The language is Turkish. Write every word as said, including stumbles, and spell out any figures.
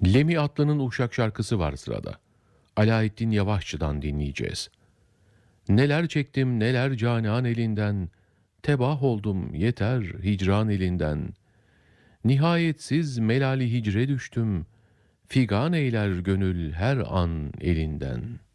Lemi Atlı'nın Uşak şarkısı var sırada. Alaeddin Yavaşçı'dan dinleyeceğiz. Neler çektim neler canan elinden, tebah oldum yeter hicran elinden. Nihayetsiz melali hicre düştüm, figan eyler gönül her an elinden.''